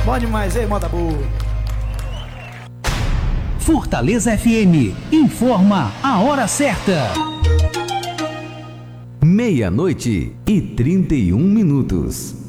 Bom demais, ei, moda boa. Fortaleza FM informa a hora certa. 00:31.